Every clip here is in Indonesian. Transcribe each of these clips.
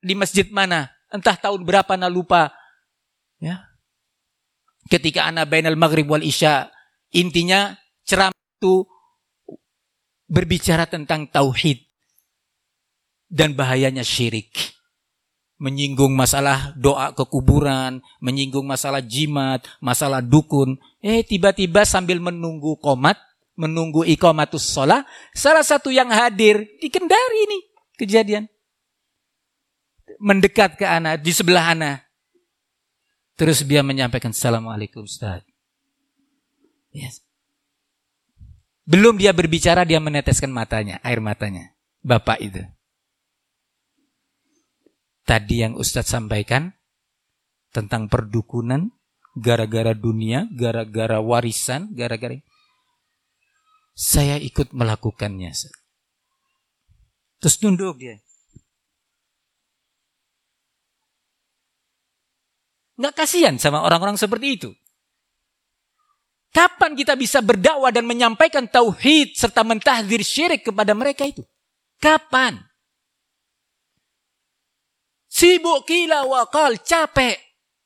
di masjid mana, entah tahun berapa ana lupa. Ya. Ketika ana bainal maghrib wal isya, intinya ceramah itu berbicara tentang tauhid dan bahayanya syirik. Menyinggung masalah doa ke kuburan, menyinggung masalah jimat, masalah dukun. Tiba-tiba sambil menunggu qomat, menunggu iqamatus shalah, salah satu yang hadir di Kendari ini kejadian. Mendekat ke ana, di sebelah ana. Terus dia menyampaikan, Assalamualaikum Ustaz. Yes. Belum dia berbicara, dia meneteskan matanya, air matanya. Bapak itu. Tadi yang Ustaz sampaikan tentang perdukunan, gara-gara dunia, gara-gara warisan, gara-gara saya ikut melakukannya. Terus nunduk dia. Nggak kasihan sama orang-orang seperti itu. Kapan kita bisa berdakwah dan menyampaikan tauhid serta mentahdzir syirik kepada mereka itu? Kapan? Sibuk kila wakal, capek.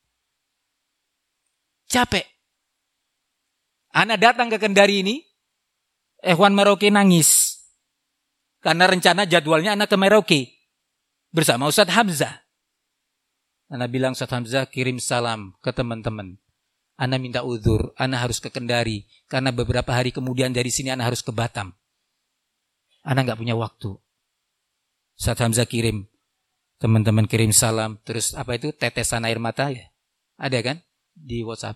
Ana datang ke Kendari ini, Ikhwan Merauke nangis. Karena rencana jadwalnya ana ke Merauke bersama Ustaz Hamzah. Ana bilang, Ustaz Hamzah kirim salam ke teman-teman. Ana minta uzur, ana harus ke Kendari. Karena beberapa hari kemudian dari sini ana harus ke Batam. Ana gak punya waktu. Ustaz Hamzah kirim. Teman-teman kirim salam. Terus apa itu? Tetesan air mata ya? Ada kan? Di WhatsApp.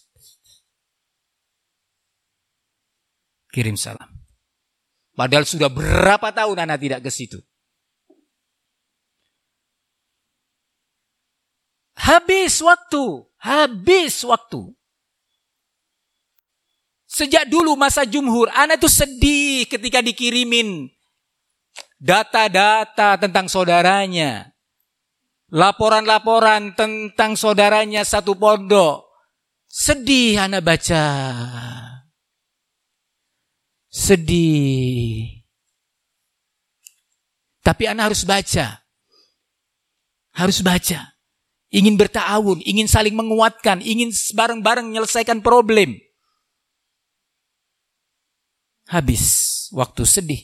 Kirim salam. Padahal sudah berapa tahun ana tidak ke situ. Habis waktu. Sejak dulu masa jumhur, ana tuh sedih ketika dikirimin data-data tentang saudaranya. Laporan-laporan tentang saudaranya satu pondok. Sedih ana baca. Sedih. Tapi ana harus baca. Ingin berta'awun, ingin saling menguatkan, ingin bareng-bareng menyelesaikan problem. Habis waktu sedih.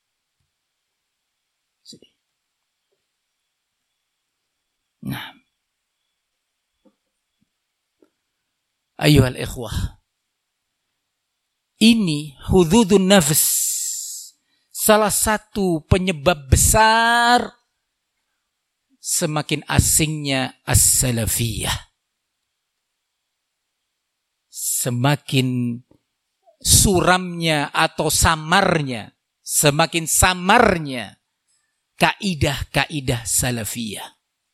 Nah. Ayuhal ikhwah. Ini hududun nafs. Salah satu penyebab besar semakin asingnya as-salafiyah. Semakin suramnya atau samarnya, semakin samarnya kaidah-kaidah salafiyah.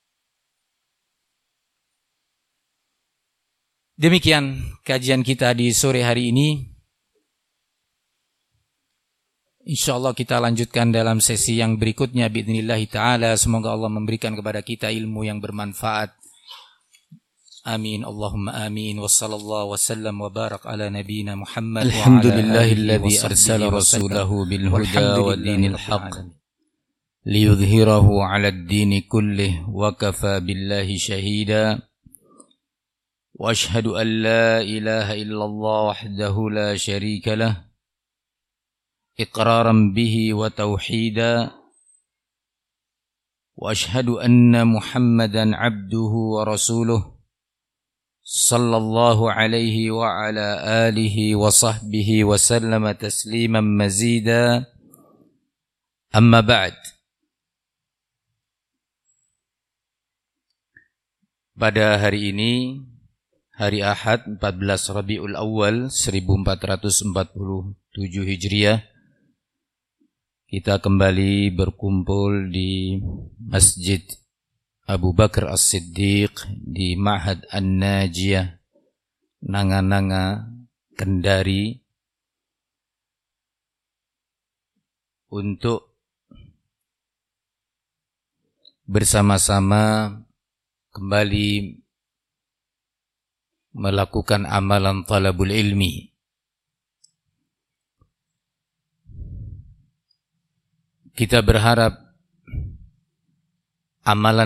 Demikian kajian kita di sore hari ini. InsyaAllah kita lanjutkan dalam sesi yang berikutnya bi'idznillah ta'ala. Semoga Allah memberikan kepada kita ilmu yang bermanfaat. Amin. Allahumma amin. Wassallallahu wasallam wa barak ala nabina Muhammad. Alhamdulillahilladzi arsala rasulahu bilhuda wa dinil haq liyudhhirahu ala ad-dini kullih wa kafa billahi syahida. Wa ashhadu an la ilaha illallah wahdahu la syarika lah iqraran bihi wa tauhida. Wa ashhadu anna Muhammadan abduhu wa rasuluh sallallahu alaihi wa ala alihi wa sahbihi wa sallama tasliman mazida. Amma ba'd. Pada hari ini, hari Ahad 14 Rabiul Awal 1447 Hijriah, kita kembali berkumpul di Masjid Abu Bakar As-Siddiq di Ma'had An-Najiyah, Nanga-Nanga, Kendari, untuk bersama-sama kembali melakukan amalan talabul ilmi. Kita berharap amalan